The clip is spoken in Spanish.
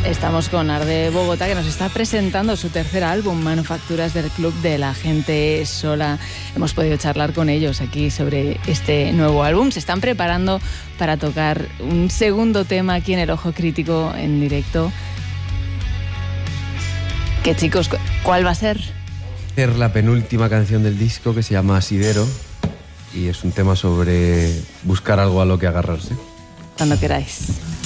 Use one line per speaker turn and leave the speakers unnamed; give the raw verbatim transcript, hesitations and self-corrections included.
Estamos con Arde Bogotá, que nos está presentando su tercer álbum, Manufacturas del Club de la Gente Sola. Hemos podido charlar con ellos aquí sobre este nuevo álbum. Se están preparando para tocar un segundo tema aquí en El Ojo Crítico en directo. ¿Qué, chicos? ¿Cuál va a ser?
Es la penúltima canción del disco, que se llama Asidero, y es un tema sobre buscar algo a lo que agarrarse.
Cuando queráis.